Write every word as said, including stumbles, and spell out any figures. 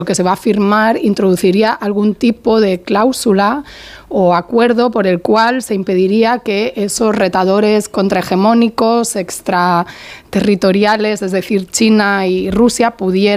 Lo que se va a firmar introduciría algún tipo de cláusula o acuerdo por el cual se impediría que esos retadores contrahegemónicos, extraterritoriales, es decir, China y Rusia, pudieran